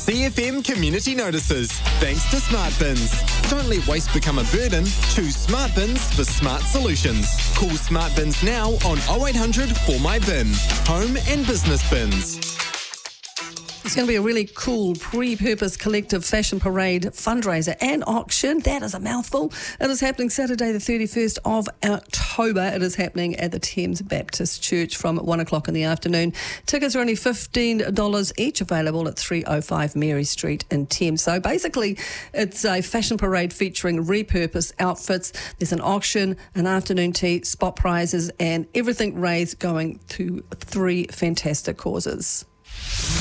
CFM Community Notices. Thanks to Smart Bins. Don't let waste become a burden. Choose Smart Bins for smart solutions. Call Smart Bins now on 0800 For My Bin. Home and business bins. It's going to be a really cool pre-purpose collective fashion parade fundraiser and auction. That is a mouthful. It is happening Saturday the 31st of October. It is happening at the Thames Baptist Church from 1 o'clock in the afternoon. Tickets are only $15 each, available at 305 Mary Street in Thames. So basically, it's a fashion parade featuring repurposed outfits. There's an auction, an afternoon tea, spot prizes, and everything raised going to 3 fantastic causes.